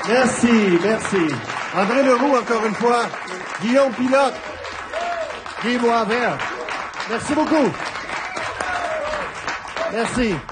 Merci, merci. André Leroux, encore une fois. Guillaume Pilote. Guy Boisvert. Merci beaucoup. Merci.